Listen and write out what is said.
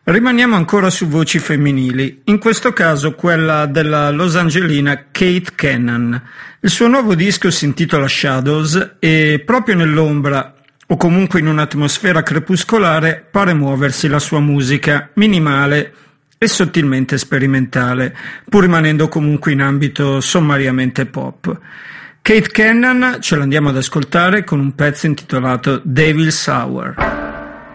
Rimaniamo ancora su voci femminili, in questo caso quella della losangelina Kate Cannon. Il suo nuovo disco si intitola Shadows e proprio nell'ombra, o comunque in un'atmosfera crepuscolare, pare muoversi la sua musica, minimale e sottilmente sperimentale, pur rimanendo comunque in ambito sommariamente pop. Kate Cannon ce l'andiamo ad ascoltare con un pezzo intitolato Devil's Hour.